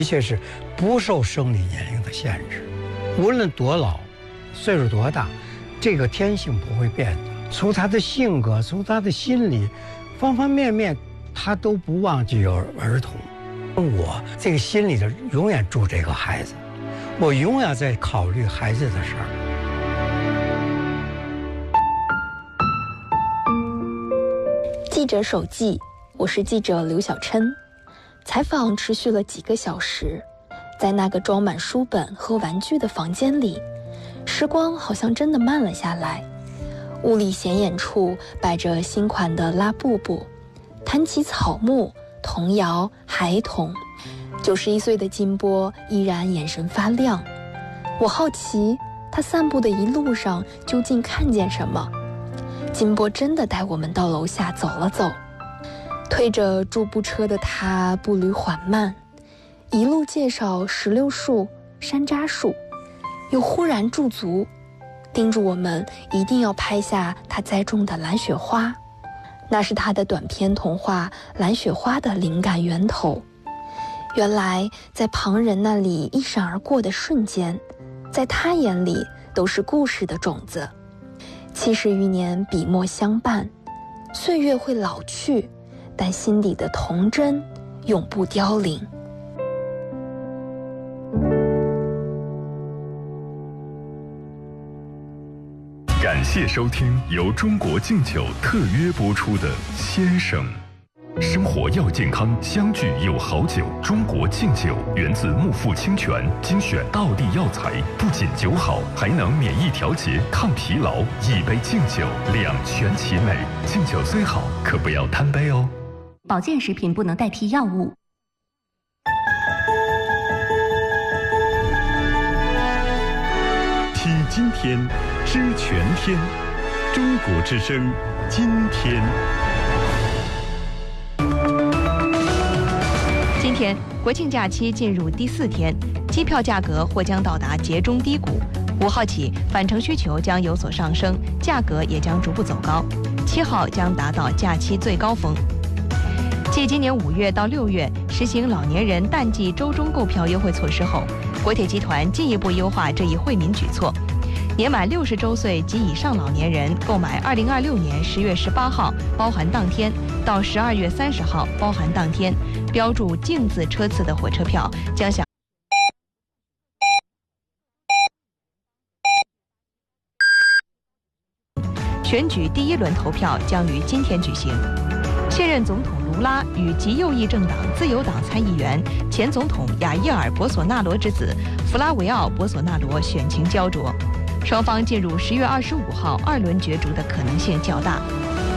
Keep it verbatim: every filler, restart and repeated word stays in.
的确是不受生理年龄的限制，无论多老，岁数多大，这个天性不会变的。从他的性格，从他的心理，方方面面，他都不忘记有儿童。我这个心里头永远住这个孩子，我永远在考虑孩子的事儿。 记者手记，我是记者刘小琛。采访持续了几个小时，在那个装满书本和玩具的房间里，时光好像真的慢了下来。屋里显眼处摆着新款的拉布布，弹起草木、童谣、孩童。九十一岁的金波依然眼神发亮。我好奇他散步的一路上究竟看见什么。金波真的带我们到楼下走了走，推着助步车的他步履缓慢，一路介绍石榴树、山楂树，又忽然驻足，叮嘱我们一定要拍下他栽种的蓝雪花，那是他的短篇童话《蓝雪花》的灵感源头。原来在旁人那里一闪而过的瞬间，在他眼里都是故事的种子。七十余年笔墨相伴，岁月会老去，但心底的童真永不凋零。 感谢收听由中国敬酒特约播出的《先生》。生活要健康，相聚有好酒。中国敬酒源自木富清泉精选道地药材，不仅酒好，还能免疫调节、抗疲劳。一杯敬酒，两全其美。敬酒虽好，可不要贪杯哦。 保健食品不能代替药物。 听今天，知全天。中国之声，今天。 今天国庆假期进入第四天，机票价格或将到达节中低谷。五号起，返程需求将有所上升，价格也将逐步走高。七号将达到假期最高峰。继今年五月到六月实行老年人淡季周中购票优惠措施后，国铁集团进一步优化这一惠民举措。年满六十周岁及以上老年人购买二零二六年十月十八号包含当天到十二月三十号包含当天标注净字车次的火车票，将享选举第一轮投票将于今天举行。现任总统卢拉与极右翼政党自由党参议员、前总统亚伊尔·博索纳罗之子弗拉维奥·博索纳罗选情焦灼，双方进入十月二十五号二轮角逐的可能性较大。